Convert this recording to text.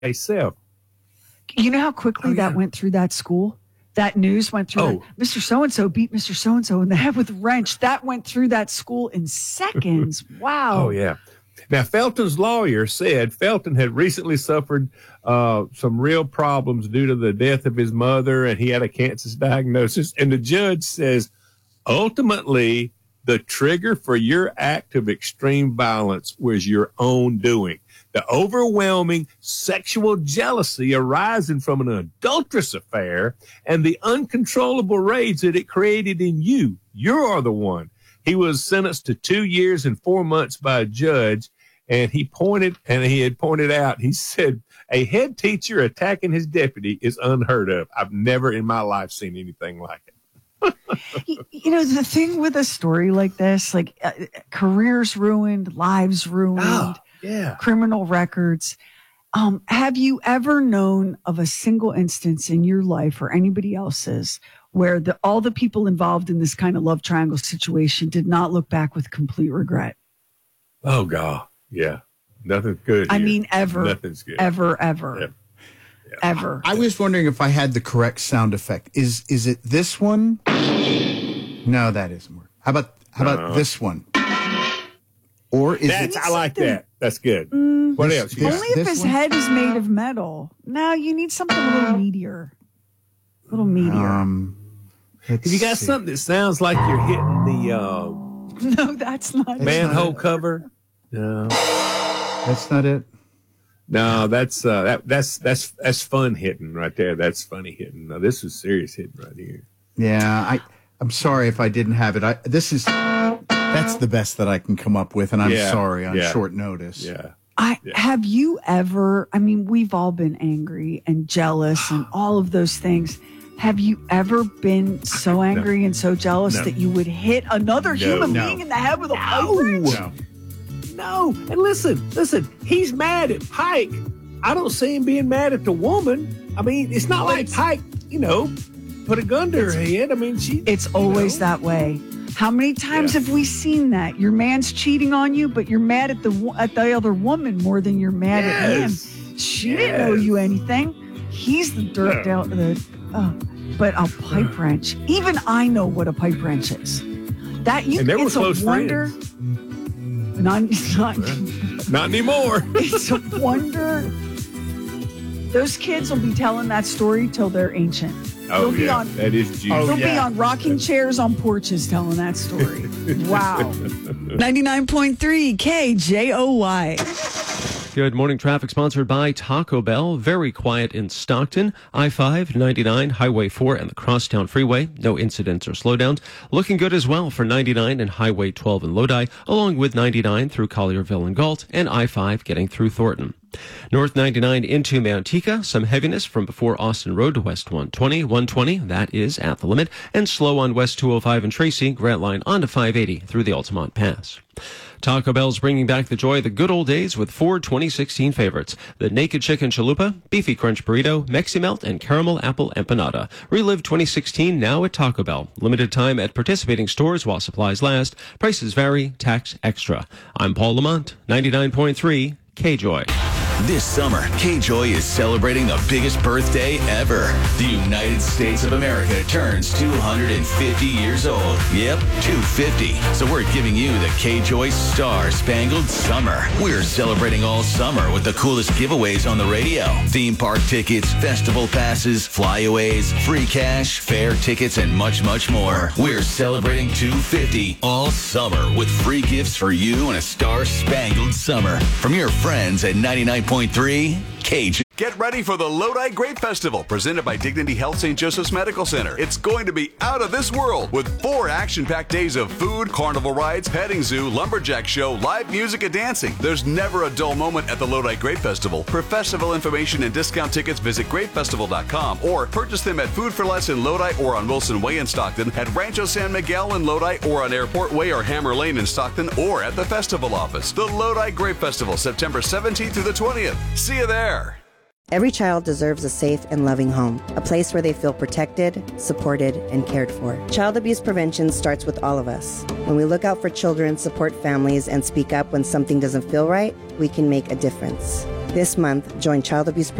myself. You know how quickly that went through that school? That news went through. Mr. So-and-so beat Mr. So-and-so in the head with a wrench. That went through that school in seconds. Wow. Oh, yeah. Now, Felton's lawyer said Felton had recently suffered some real problems due to the death of his mother, and he had a cancer diagnosis. And the judge says, ultimately, the trigger for your act of extreme violence was your own doing. The overwhelming sexual jealousy arising from an adulterous affair and the uncontrollable rage that it created in you. You are the one. He was sentenced to 2 years and 4 months by a judge, and he had pointed out, he said, a head teacher attacking his deputy is unheard of. I've never in my life seen anything like it. You know, the thing with a story like this, like careers ruined, lives ruined, criminal records. Have you ever known of a single instance in your life or anybody else's where all the people involved in this kind of love triangle situation did not look back with complete regret? Oh, God. Yeah. Nothing's good. I mean, ever. Nothing's good. Ever. Yeah. Ever. I was wondering if I had the correct sound effect. Is it this one? No, that isn't working. How about this one? Or is it? I like that. That's good. What else? Only if his head is made of metal. No, you need something a little meatier. A little meatier. Have you got something that sounds like you're hitting the no, that's not manhole cover? No. That's not it. No, that's fun hitting right there. That's funny hitting. No, this is serious hitting right here. Yeah, I'm sorry if I didn't have it. That's the best that I can come up with, and I'm sorry on short notice. Yeah. Have you ever, I mean, we've all been angry and jealous and all of those things. Have you ever been so angry and so jealous that you would hit another human being in the head with a pipe wrench? No. And listen, he's mad at Pike. I don't see him being mad at the woman. I mean, it's not like Pike, put a gun to her head. I mean, it's always that way. How many times have we seen that? Your man's cheating on you, but you're mad at the other woman more than you're mad at him. She didn't owe you anything. He's the dirt down but a pipe wrench. Even I know what a pipe wrench is. It's a wonder. Not anymore. It's a wonder. Those kids will be telling that story till they're ancient. That is juicy. They'll be on rocking chairs on porches telling that story. Wow. 99.3 KJOY. Good morning. Traffic sponsored by Taco Bell. Very quiet in Stockton. I-5, 99, Highway 4, and the Crosstown Freeway. No incidents or slowdowns. Looking good as well for 99 and Highway 12 in Lodi, along with 99 through Collierville and Galt, and I-5 getting through Thornton. North 99 into Manteca, some heaviness from before Austin Road to West 120. 120, that is at the limit, and slow on West 205 and Tracy, Grant Line onto 580 through the Altamont Pass. Taco Bell's bringing back the joy of the good old days with 4 2016 favorites. The Naked Chicken Chalupa, Beefy Crunch Burrito, Mexi Melt, and Caramel Apple Empanada. Relive 2016 now at Taco Bell. Limited time at participating stores while supplies last. Prices vary, tax extra. I'm Paul Lamont, 99.3 KJOY. This summer, KJOY is celebrating the biggest birthday ever. The United States of America turns 250 years old. Yep, 250. So we're giving you the KJOY Star Spangled Summer. We're celebrating all summer with the coolest giveaways on the radio. Theme park tickets, festival passes, flyaways, free cash, fair tickets, and much, much more. We're celebrating 250 all summer with free gifts for you and a Star Spangled Summer from your friends at 99.3 KJ. Get ready for the Lodi Grape Festival, presented by Dignity Health St. Joseph's Medical Center. It's going to be out of this world with 4 action-packed days of food, carnival rides, petting zoo, lumberjack show, live music, and dancing. There's never a dull moment at the Lodi Grape Festival. For festival information and discount tickets, visit grapefestival.com or purchase them at Food for Less in Lodi or on Wilson Way in Stockton, at Rancho San Miguel in Lodi or on Airport Way or Hammer Lane in Stockton, or at the festival office. The Lodi Grape Festival, September 17th through the 20th. See you there. Every child deserves a safe and loving home, a place where they feel protected, supported, and cared for. Child abuse prevention starts with all of us. When we look out for children, support families, and speak up when something doesn't feel right, we can make a difference. This month, join Child Abuse